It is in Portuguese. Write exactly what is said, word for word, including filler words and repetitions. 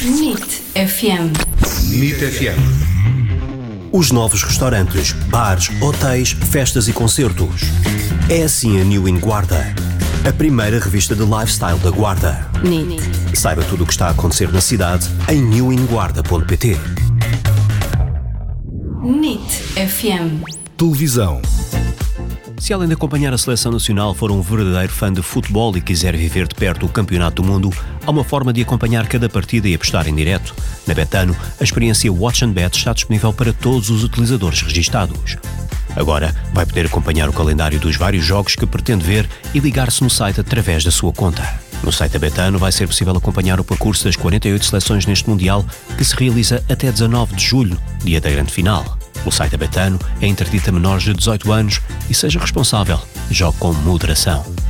N I T F M. N I T F M. Os novos restaurantes, bares, hotéis, festas e concertos. É assim a New in Guarda, a primeira revista de lifestyle da Guarda. N I T. Saiba tudo o que está a acontecer na cidade em new in guarda ponto p t. N I T F M. Televisão. Se além de acompanhar a seleção nacional for um verdadeiro fã de futebol e quiser viver de perto o Campeonato do Mundo, há uma forma de acompanhar cada partida e apostar em direto. Na Betano, a experiência Watch and Bet está disponível para todos os utilizadores registados. Agora vai poder acompanhar o calendário dos vários jogos que pretende ver e ligar-se no site através da sua conta. No site da Betano vai ser possível acompanhar o percurso das quarenta e oito seleções neste Mundial, que se realiza até dezanove de julho, dia da grande final. O site da Betano é interdito a menores de dezoito anos e seja responsável. Jogue com moderação.